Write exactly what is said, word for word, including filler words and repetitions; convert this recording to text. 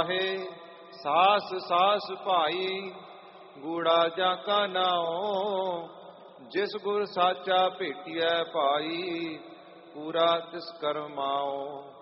ਸਾਸ ਸਾਸ ਭਾਈ ਗੂੜਾ ਜਾ ਕਾ ਨਾਉ। ਜਿਸ ਗੁਰ ਸਾਚਾ ਭੇਟਿਐ ਭਾਈ ਪੂਰਾ ਤਿਸ ਕਰਮਾਓ।